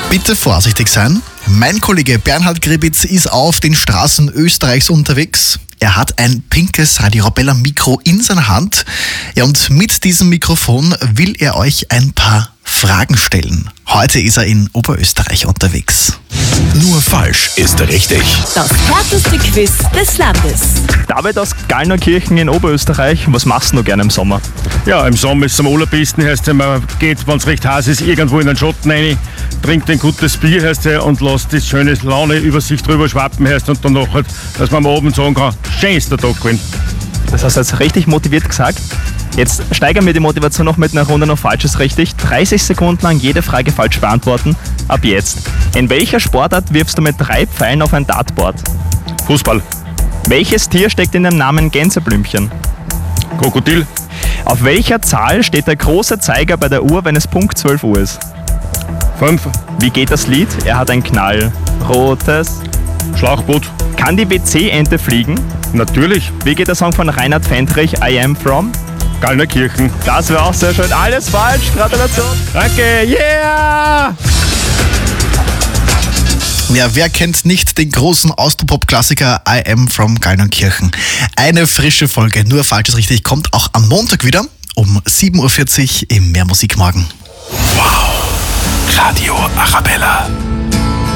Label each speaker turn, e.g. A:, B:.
A: Bitte vorsichtig sein. Mein Kollege Bernhard Gribitz ist auf den Straßen Österreichs unterwegs. Er hat ein pinkes Radio Arabella Mikro in seiner Hand. Ja, und mit diesem Mikrofon will er euch ein paar Fragen stellen. Heute ist er in Oberösterreich unterwegs.
B: Nur falsch ist richtig.
C: Das härteste Quiz des Landes.
D: David aus Gallnerkirchen in Oberösterreich. Was machst du gerne im Sommer?
E: Ja, im Sommer ist es am allerbesten, heißt es, man geht, wenn es recht heiß ist, irgendwo in den Schatten rein, trinkt ein gutes Bier, heißt es, und lässt das schöne Laune über sich drüber schwappen, heißt und dann noch halt, dass man am Abend sagen kann, schön ist der Tag gewesen.
D: Das hast du jetzt richtig motiviert gesagt. Jetzt steigern wir die Motivation noch mit einer Runde noch Falsches richtig. 30 Sekunden lang jede Frage falsch beantworten. Ab jetzt. In welcher Sportart wirfst du mit 3 Pfeilen auf ein Dartboard?
E: Fußball,
D: Welches Tier steckt in dem Namen Gänseblümchen?
E: Krokodil,
D: Auf welcher Zahl steht der große Zeiger bei der Uhr, wenn es Punkt 12 Uhr ist?
E: 5,
D: Wie geht das Lied? Er hat ein knallrotes.
E: Schlauchboot,
D: Kann die WC-Ente fliegen?
E: natürlich,
D: Wie geht der Song von Reinhard Fendrich, I Am From?
E: Gallnerkirchen.
D: Das wäre auch sehr schön. Alles falsch. Gratulation.
E: Danke, yeah!
A: Ja, wer kennt nicht den großen Austropop-Klassiker I Am From Gallnerkirchen? Eine frische Folge, nur Falsches richtig, kommt auch am Montag wieder um 7.40 Uhr im Mehr Musik morgen.
B: Radio Arabella.